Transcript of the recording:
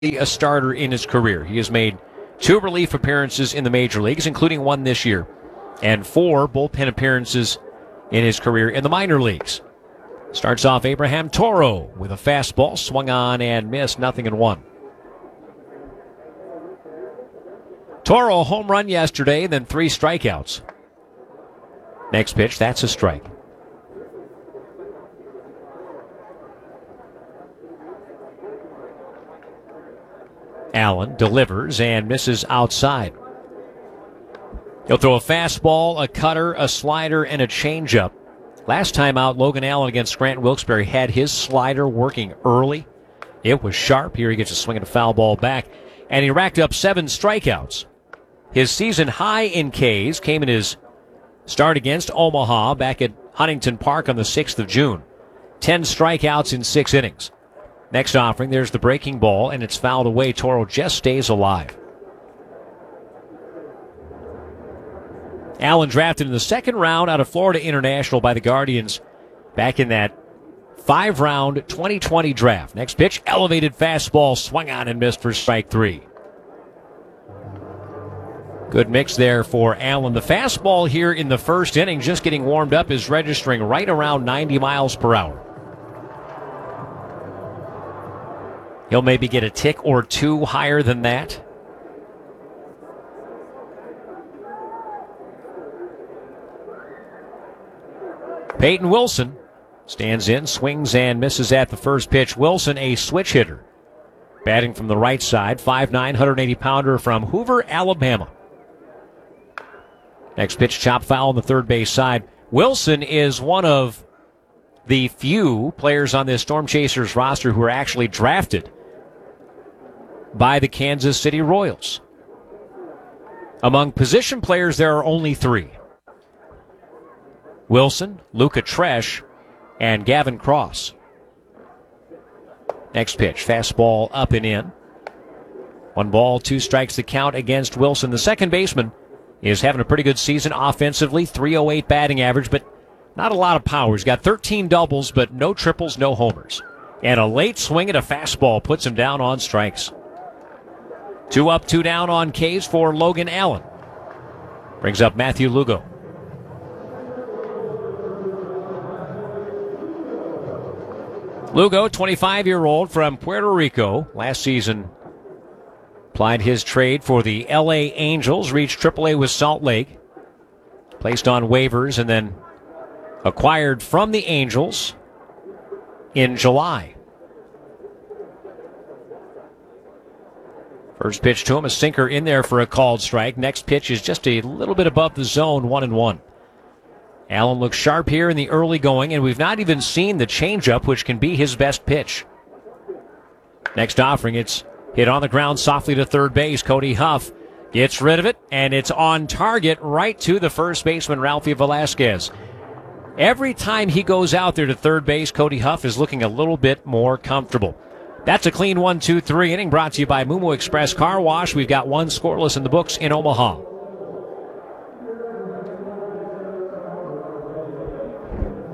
a starter in his career. He has made 2 relief appearances in the major leagues, including 1 this year, and 4 bullpen appearances in his career in the minor leagues. Starts off Abraham Toro with a fastball, swung on and missed, 0-1. Toro, a home run yesterday, then 3 strikeouts. Next pitch, that's a strike. Allen delivers and misses outside. He'll throw a fastball, a cutter, a slider, and a changeup. Last time out, Logan Allen against Grant Wilkes-Barre had his slider working early. It was sharp. Here he gets a swing and a foul ball back, and he racked up 7 strikeouts. His season high in Ks came in his start against Omaha back at Huntington Park on the 6th of June. 10 strikeouts in 6 innings. Next offering, there's the breaking ball, and it's fouled away. Toro just stays alive. Allen drafted in the 2nd round out of Florida International by the Guardians back in that 5-round 2020 draft. Next pitch, elevated fastball, swung on and missed for strike 3. Good mix there for Allen. The fastball here in the 1st inning, just getting warmed up, is registering right around 90 miles per hour. He'll maybe get a tick or 2 higher than that. Peyton Wilson stands in, swings and misses at the first pitch. Wilson, a switch hitter, batting from the right side, 5'9", 180-pounder from Hoover, Alabama. Next pitch, chop foul on the third base side. Wilson is one of the few players on this Storm Chasers roster who are actually drafted by the Kansas City Royals. Among position players, there are only 3. Wilson, Luca Tresh, and Gavin Cross. Next pitch, fastball up and in. 1 ball, 2 strikes the count against Wilson. The second baseman is having a pretty good season offensively, 308 batting average, but not a lot of power. He's got 13 doubles, but no triples, no homers. And a late swing at a fastball puts him down on strikes. 2 up, 2 down on Ks for Logan Allen. Brings up Matthew Lugo. Lugo, 25-year-old from Puerto Rico. Last season applied his trade for the L.A. Angels, reached AAA with Salt Lake. Placed on waivers and then acquired from the Angels in July. First pitch to him, a sinker in there for a called strike. Next pitch is just a little bit above the zone, 1-1. Allen looks sharp here in the early going, and we've not even seen the changeup, which can be his best pitch. Next offering, it's hit on the ground softly to third base. Cody Huff gets rid of it, and it's on target right to the first baseman, Ralphie Velasquez. Every time he goes out there to third base, Cody Huff is looking a little bit more comfortable. That's a clean 1-2-3 inning brought to you by Mumu Express Car Wash. We've got 1 scoreless in the books in Omaha.